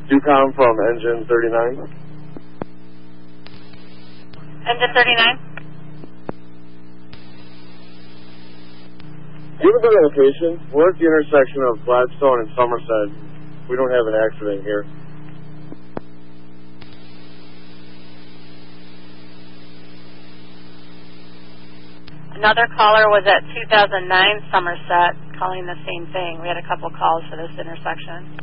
Ducom from Engine 39. Engine 39? Give us the location. We're at the intersection of Gladstone and Somerset. We don't have an accident here. Another caller was at 2009 Somerset calling the same thing. We had a couple calls for this intersection.